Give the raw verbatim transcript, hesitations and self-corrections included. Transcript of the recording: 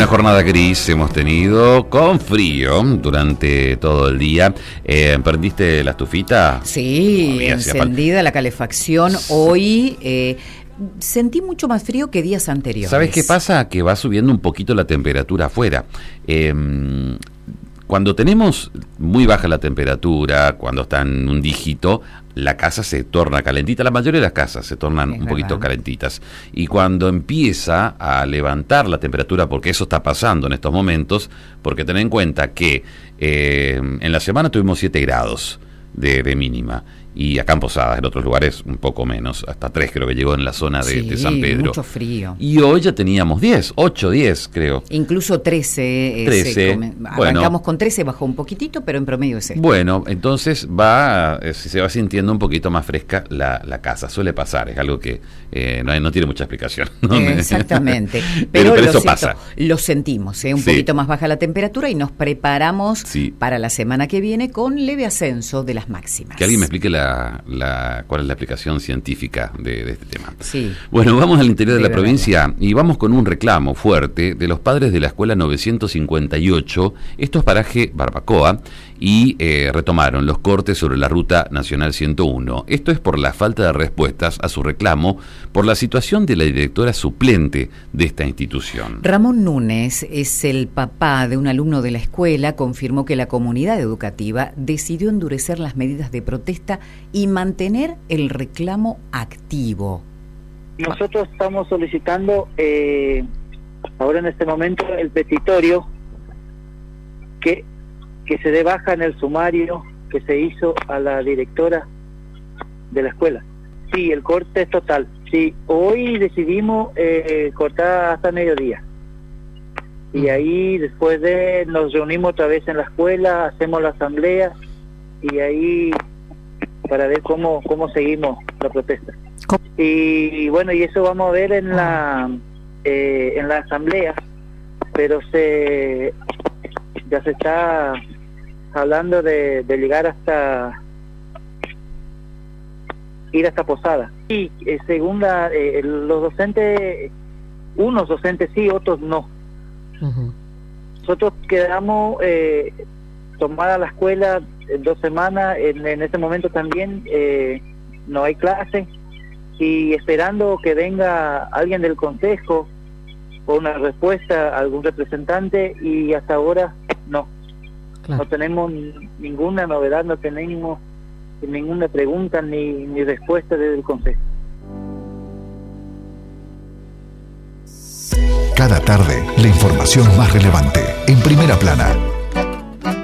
Una jornada gris hemos tenido con frío durante todo el día. Eh, ¿Prendiste la estufita? Sí, Todavía encendida la calefacción. Hoy eh, sentí mucho más frío que días anteriores. ¿Sabes qué pasa? Que va subiendo un poquito la temperatura afuera. Eh, Cuando tenemos muy baja la temperatura, cuando está en un dígito, la casa se torna calentita. La mayoría de las casas se tornan Es un poquito verdad. calentitas. Y cuando empieza a levantar la temperatura, porque eso está pasando en estos momentos, porque ten en cuenta que eh, en la semana tuvimos siete grados de, de mínima. Y acá en Posadas, en otros lugares un poco menos, hasta tres creo que llegó en la zona de, sí, de San Pedro. Mucho frío. Y hoy ya teníamos diez, ocho, diez creo. Incluso trece. Eh, trece, se come, bueno. Arrancamos con trece, bajó un poquitito, pero en promedio es esto. Bueno, entonces va, eh, se va sintiendo un poquito más fresca la, la casa. Suele pasar, es algo que eh, no, hay, no tiene mucha explicación, ¿no? Eh, exactamente. Pero, Pero, pero lo, eso siento, pasa. lo sentimos, ¿eh? un Sí. poquito más baja la temperatura y nos preparamos Sí. para la semana que viene con leve ascenso de las máximas. Que alguien me explique la, la, cuál es la explicación científica de, de este tema. Sí. Bueno, vamos al interior de la Debe provincia y vamos con un reclamo fuerte de los padres de la escuela novecientos cincuenta y ocho. Esto es paraje Barbacoa y eh, retomaron los cortes sobre la ruta nacional ciento uno. Esto es por la falta de respuestas a su reclamo por la situación de la directora suplente de esta institución. Ramón Núñez es el papá de un alumno de la escuela, confirmó que la comunidad educativa decidió endurecer las medidas de protesta y mantener el reclamo activo. Nosotros estamos solicitando eh, ahora en este momento el petitorio que, que se dé baja en el sumario que se hizo a la directora de la escuela. Sí, el corte es total. Sí, hoy decidimos eh, cortar hasta mediodía. Y ahí después de nos reunimos otra vez en la escuela, hacemos la asamblea y ahí para ver cómo cómo seguimos la protesta. Y bueno, y eso vamos a ver en la eh, en la asamblea, pero se ya se está hablando de, de llegar hasta ir hasta Posada. Y eh, según la, eh, los docentes, unos docentes sí, otros no. Uh-huh. Nosotros quedamos eh, tomada la escuela en dos semanas, en, en ese momento también eh, no hay clase y esperando que venga alguien del consejo o una respuesta, algún representante, y hasta ahora no. Claro. No tenemos ninguna novedad, no tenemos ninguna pregunta ni, ni respuesta desde el consejo. Cada tarde, la información más relevante en Primera Plana.